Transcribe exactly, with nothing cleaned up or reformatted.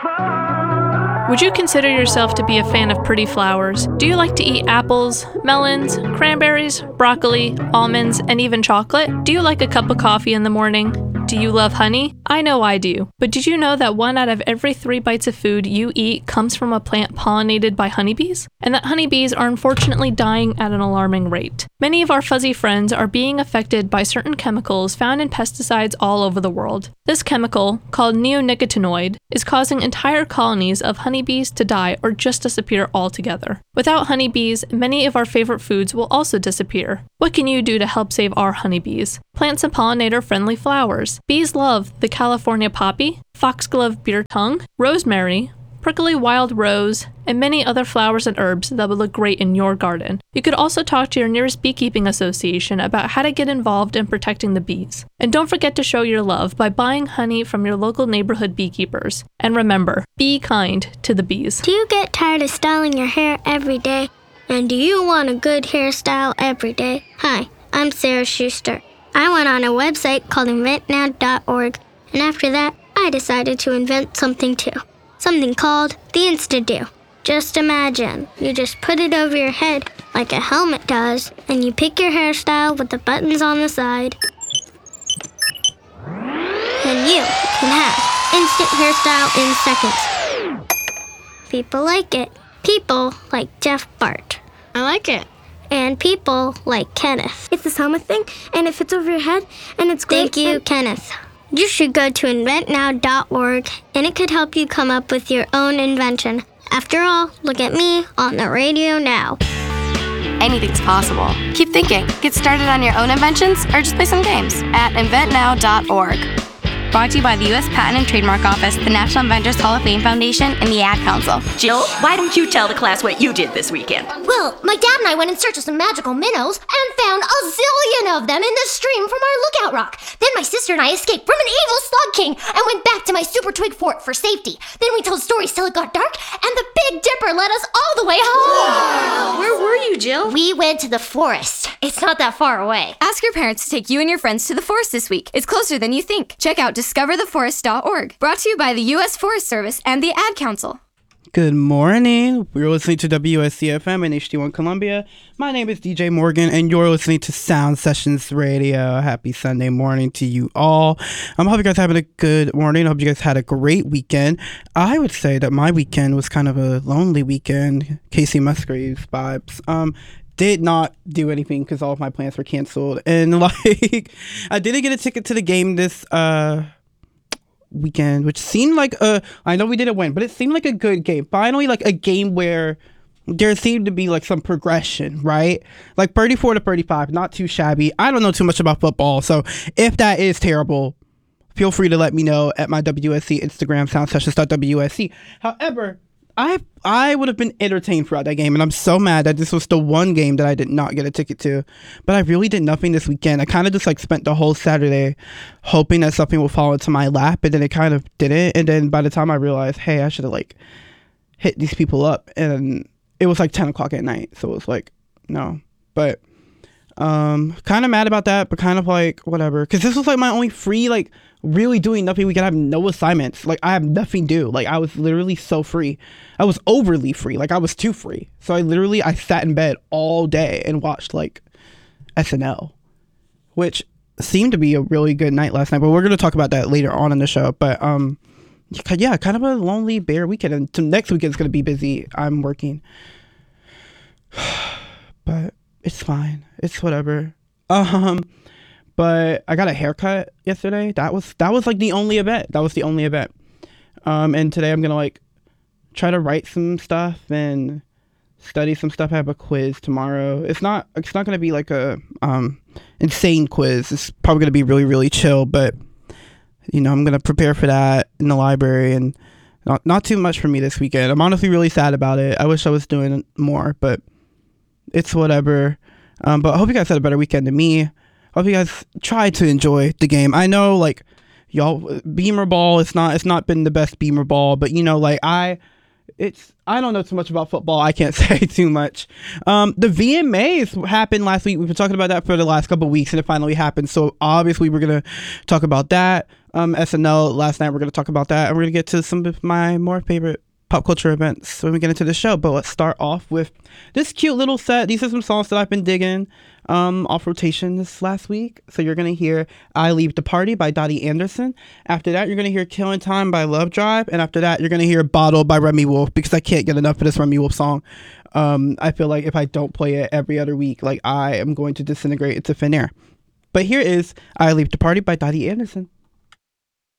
Would you consider yourself to be a fan of pretty flowers? Do you like to eat apples, melons, cranberries, broccoli, almonds, and even chocolate? Do you like a cup of coffee in the morning? Do you love honey? I know I do. But did you know that one out of every three bites of food you eat comes from a plant pollinated by honeybees? And that honeybees are unfortunately dying at an alarming rate. Many of our fuzzy friends are being affected by certain chemicals found in pesticides all over the world. This chemical, called neonicotinoid, is causing entire colonies of honeybees to die or just disappear altogether. Without honeybees, many of our favorite foods will also disappear. What can you do to help save our honeybees? Plant some pollinator-friendly flowers. Bees love the California poppy, foxglove beer tongue, rosemary, prickly wild rose, and many other flowers and herbs that would look great in your garden. You could also talk to your nearest beekeeping association about how to get involved in protecting the bees. And don't forget to show your love by buying honey from your local neighborhood beekeepers. And remember, be kind to the bees. Do you get tired of styling your hair every day? And do you want a good hairstyle every day? Hi, I'm Sarah Schuster. I went on a website called invent now dot org, and after that, I decided to invent something too. Something called the Insta-Do. Just imagine, you just put it over your head like a helmet does, and you pick your hairstyle with the buttons on the side. And you can have instant hairstyle in seconds. People like it. People like Jeff Bart. I like it. And people like Kenneth. It's this helmet thing, and it fits over your head, and it's great. Thank you, Kenneth. You should go to invent now dot org, and it could help you come up with your own invention. After all, look at me on the radio now. Anything's possible. Keep thinking. Get started on your own inventions, or just play some games at invent now dot org. Brought to you by the U S Patent and Trademark Office, the National Inventors Hall of Fame Foundation, and the Ad Council. Jill, why don't you tell the class what you did this weekend? Well, my dad and I went in search of some magical minnows and found a zillion of them in the stream from our lookout rock. Then my sister and I escaped from an evil slug king and went back to my super twig fort for safety. Then we told stories till it got dark, and the Big Dipper led us all the way home. Wow. Where were you, Jill? We went to the forest. It's not that far away. Ask your parents to take you and your friends to the forest this week. It's closer than you think. Check out discover the forest dot org. Brought to you by the U S Forest Service and the Ad Council. Good morning. We're listening to W S C F M and H D one Columbia. My name is D J Morgan, and you're listening to Sound Sessions Radio. Happy Sunday morning to you all. I um, hope you guys are having a good morning. I hope you guys had a great weekend. I would say that my weekend was kind of a lonely weekend. Casey Musgraves vibes. Um, did not do anything because all of my plans were canceled. And, like, I didn't get a ticket to the game this uh weekend, which seemed like a I know we didn't win, but it seemed like a good game. Finally, like a game where there seemed to be like some progression, right? Like thirty-four to thirty-five, not too shabby. I don't know too much about football, so if that is terrible, feel free to let me know at my W S C Instagram, sound sessions dot W S C. However, I I would have been entertained throughout that game, and I'm so mad that this was the one game that I did not get a ticket to. But I really did nothing this weekend. I kind of just like spent the whole Saturday hoping that something would fall into my lap, and then it kind of didn't. And then by the time I realized, hey, I should have like hit these people up, and it was like ten o'clock at night, so it was like no. But um, kind of mad about that, but kind of like whatever, because this was like my only free like. Really doing nothing. We could have no assignments. Like, I have nothing due. Like, I was literally so free. I was overly free. Like, I was too free. So I literally, I sat in bed all day and watched, like, S N L, which seemed to be a really good night last night. But we're going to talk about that later on in the show. But, um, yeah, kind of a lonely, bare weekend. And to next weekend's going to be busy. I'm working. But it's fine. It's whatever. Um... But I got a haircut yesterday. That was that was like the only event. That was the only event. Um, and today I'm gonna like try to write some stuff and study some stuff. I have a quiz tomorrow. It's not it's not gonna be like a um insane quiz. It's probably gonna be really really chill. But you know I'm gonna prepare for that in the library, and not not too much for me this weekend. I'm honestly really sad about it. I wish I was doing more, but it's whatever. Um, but I hope you guys had a better weekend than me. Hope you guys try to enjoy the game. I know, like, y'all, Beamer Ball, it's not, it's not been the best Beamer Ball, but, you know, like, I, it's I don't know too much about football. I can't say too much. Um, the V M As happened last week. We've been talking about that for the last couple of weeks, and it finally happened. So obviously, we're gonna talk about that. Um, S N L last night. We're gonna talk about that, and we're gonna get to some of my more favorite pop culture events when we get into the show. But let's start off with this cute little set. These are some songs that I've been digging um, off rotation this last week. So you're going to hear I Leave the Party by Dottie Anderson. After that, you're going to hear Killing Time by Love Drive. And after that, you're going to hear Bottle by Remy Wolf, because I can't get enough of this Remy Wolf song. Um, I feel like if I don't play it every other week, like I am going to disintegrate into thin air. But here is I Leave the Party by Dottie Anderson.